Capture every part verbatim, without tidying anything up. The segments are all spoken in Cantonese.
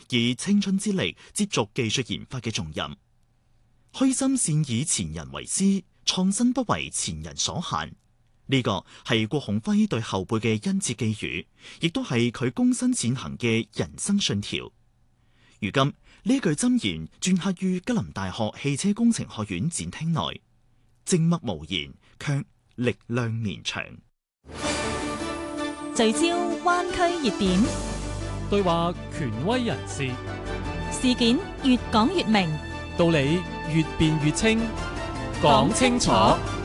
以青春之力接續技術研發嘅重任。虛心善以前人為師，創新不為前人所限。呢個係郭鴻輝對後輩嘅殷切寄語，亦都係佢躬身前行嘅人生信條。如今呢句箴言鐫刻於吉林大學汽車工程學院展廳內，靜默無言，卻力量綿長。 聚焦灣區熱點， 對話權威人士， 事件越講越明， 道理越辯越清，講清楚。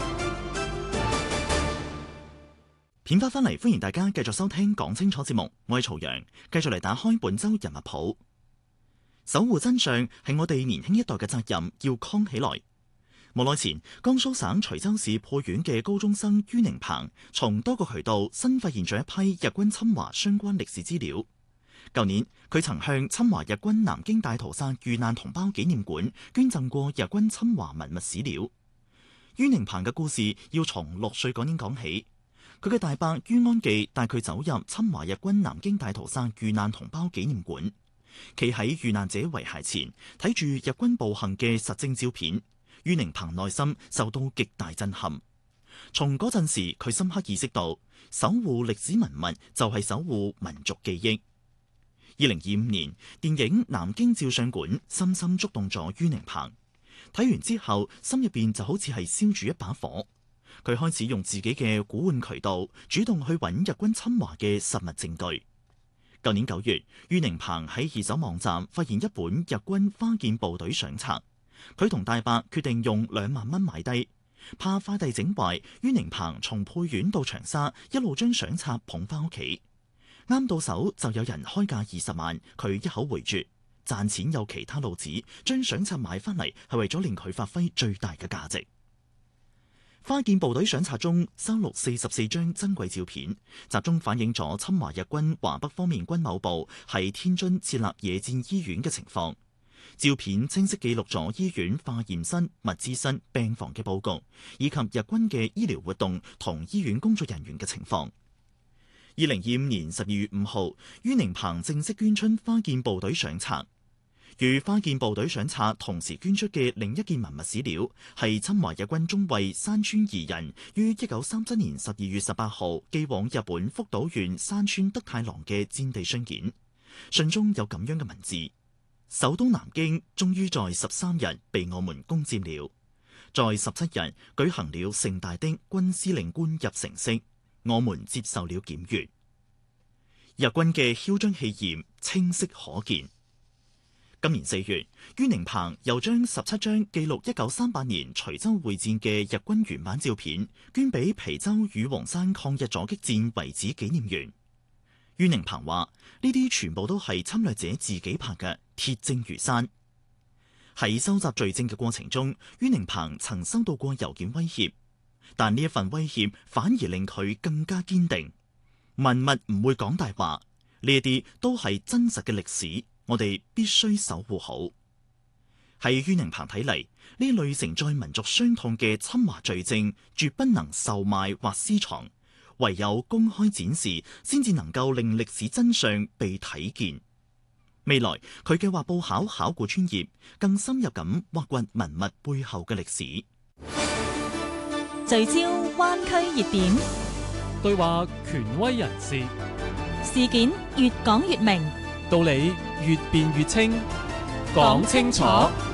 片花翻嚟，歡迎大家繼續收聽講清楚節目，我係曹陽，繼續嚟打開本周人物譜。守護真相係我哋年輕一代嘅責任，要扛起來。無耐前，江蘇省徐州市沛縣嘅高中生于寧鵬從多個渠道新發現咗一批日軍侵華相關歷史資料。舊年，佢曾向侵華日軍南京大屠殺遇難同胞紀念館捐贈過日軍侵華文物史料。于寧鵬嘅故事要從六歲嗰年講起。佢嘅大伯于安記帶佢走入侵華日軍南京大屠殺遇難同胞紀念館，企喺遇難者遺骸前睇住日軍暴行嘅實證照片，于寧鵬內心受到極大震撼。從嗰陣時，佢深刻意識到守護歷史文物就係守護民族記憶。二零二五年，電影《南京照相館》深深觸動咗于寧鵬，睇完之後心入邊就好似係燒住一把火。佢開始用自己嘅古玩渠道，主動去揾日軍侵華嘅實物證據。舊年九月，于寧鵬喺二手網站發現一本日軍花劍部隊相冊，佢同大伯決定用兩萬蚊買低，怕快遞整壞，于寧鵬從沛縣到長沙，一路將相冊捧翻屋企。啱到手就有人開價二十萬，佢一口回絕。賺錢有其他路子，將相冊買翻嚟係為咗令佢發揮最大嘅價值。花劍部隊相冊中收錄四十四張珍貴照片，集中反映咗侵華日軍華北方面軍某部喺天津設立野戰醫院嘅情況。照片清晰記錄咗醫院化驗室、物資室、病房嘅佈局，以及日軍嘅醫療活動同醫院工作人員嘅情況。二零二五年十二月五號，于寧鵬正式捐出花劍部隊相冊。與花劍部隊相冊同時捐出嘅另一件文物史料，係侵華日軍中尉山川宜人於一九三七年十二月十八號寄往日本福島縣山川德太郎嘅戰地信件。信中有咁樣嘅文字：首都南京終於在十三日被我們攻佔了，在十七日舉行了盛大的軍司令官入城式，我們接受了檢閱。日軍嘅囂張氣焰清晰可見。今年四月，于寧鵬又將十七張記錄一九三八年徐州會戰嘅日軍原版照片捐俾皮州與黃山抗日阻擊戰遺址紀念園。于寧鵬話：呢啲全部都係侵略者自己拍嘅，鐵證如山。喺收集罪證嘅過程中，于寧鵬曾收到過郵件威脅，但呢一份威脅反而令佢更加堅定。文物唔會講大話，呢一啲都係真實嘅歷史。我哋必須守護好。喺于寧鵬睇嚟，呢類承載民族傷痛嘅侵華罪證，絕不能售賣或私藏，唯有公開展示，先至能夠令歷史真相被睇見。未來佢計劃報考考古專業，更深入咁挖掘文物背後嘅歷史。 聚焦灣區熱點， 對話權威人士， 事件越講越明， 道理越辯越清，講清楚。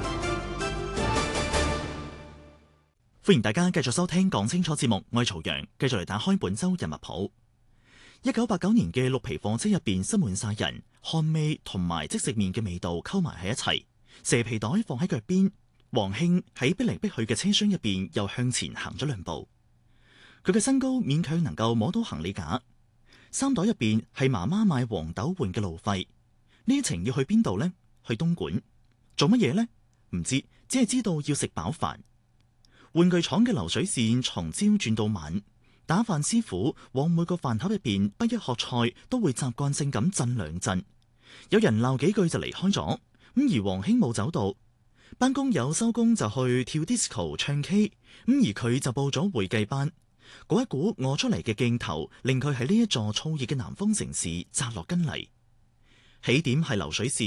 歡迎大家繼續收聽講清楚節目，我係曹陽，繼續嚟打開本周人物譜。一九八九年嘅綠皮火車入邊塞滿晒人，汗味同埋即食麵嘅味道溝埋喺一齊，蛇皮袋放喺腳邊，黃興喺逼嚟逼去嘅車廂入邊又向前行咗兩步，佢嘅身高勉強能夠摸到行李架，衫袋入邊係媽媽買黃豆換嘅路費。呢程要去邊度呢？去東莞做乜嘢呢？唔知，只係知道要食飽飯。玩具廠嘅流水線從朝轉到晚，打飯師傅往每個飯盒入邊不一盒菜都會習慣性咁震兩震。有人鬧幾句就離開咗，咁而黃興冇走到。班工友收工就去跳 disco 唱 K， 咁而佢就報咗會計班。嗰一股餓出嚟嘅勁頭，令佢喺呢一座燥熱嘅南方城市扎落根嚟。起點係流水線。